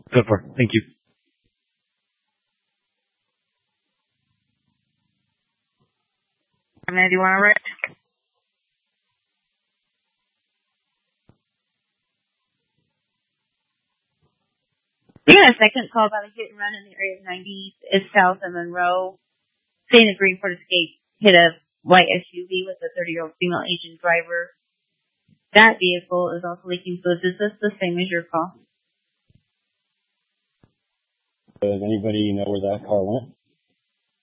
so far. Thank you. Do you want to write? We got a second call about a hit and run in the area of 90 is south of Monroe. Saying the Greenport Escape hit a white SUV with a 30-year-old female Asian driver. That vehicle is also leaking fluids. Is this the same as your call? Does anybody know where that car went?